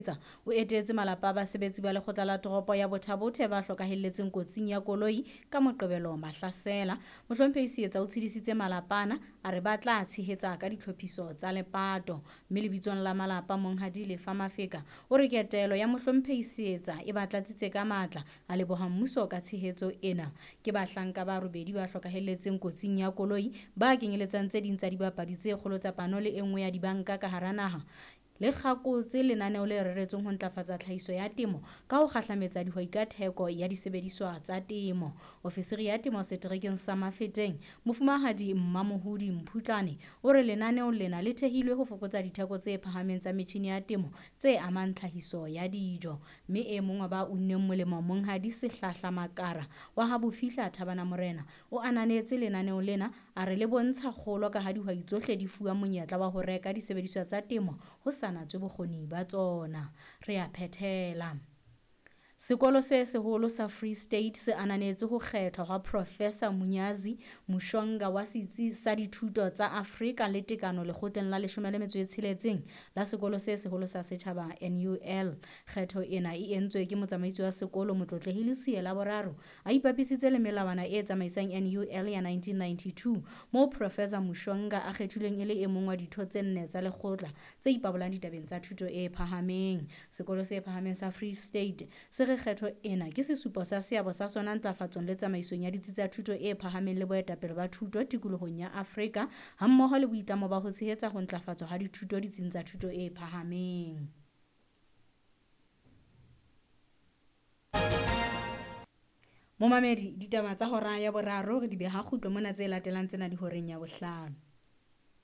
O etetse malapa a basebetsi ba lekgotla la toropo ya Bothabothe ba hlokahelletseng kotsing ya koloi ka Moqebelo Mahlasela. Mohlomphehi Sietsa o tshedisitse malapana a re ba tla tshehetsa ka ditlhophiso tsa lepato. Mme lebitsong la malapa Monghadi Lefa Mafeka o re ketelo ya Mohlomphehi Sietsa e ba tlatsitse ka matla a leboha mmuso ka tshehetso ena. Ke bahlanka ba robedi ba hlokahelletseng kotsing ya koloi ba kenyeletsang tse ding tsa dibapadi tse kgolo tsa pano le e nngwe ya dibanka ka hara naha. Le kgakotse lenaneo le reretsweng ho ntlafatsa tlhahiso ya temo ka ho kgahlametsa dihwai ka theko ya disebediswa tsa temo. Ofisiri ya temo seterekeng sa Mafeteng, Mofumahadi Mmamohudi Mphutlane o re lenaneo lena le thehilwe ho fokotsa ditheko tse phahameng tsa metjhine ya temo tse amang tlhahiso ya dijo. Mme e mong wa ba unneng molemo Monghadi Sehlahla Makara wa ha Bofihla Thabana Morena o ananetse lenaneo lena a re le bontsha kgolo ka ha dihwai tsohle di fuwa monyetla wa ho reka disebediswa tsa temo ho natswe bokgoni ba tsona. Re a phethela. Sekolo se seholo sa Free State se ananetse ho kgethwa ha Professor Munyazi Mushonga wa setsi sa dithuto tsa Afrika le tekano lekgotleng la 16 la sekolo se seholo sa setjhaba NUL. Kgetho ena e entswe ke motsamaisi wa sekolo Motlotlehile Siela Boraro a ipapisitse le melawana e tsamaisang NUL ya 1992 moo Professor Mushonga a kgethilweng e le e mong wa ditho tse 4 tsa lekgotla tse ipabolang ditabeng tsa thuto e phahameng. Sekolo se phahameng sa Free State se kgetho ena ke sesupo sa seabo sa sona ntlafatsong le tsamaisong ya ditsi tsa thuto e phahameng le boetapele ba thuto tikolohong ya Afrika hammoho le boitlamo ba ho tshehetsa ho ntlafatswa ha dithuto ditsing tsa thuto e phahameng. Momamedi, ditaba tsa hora ya boraro re di beha kgutlo mona tse latelang tsena di horeng ya bohlano.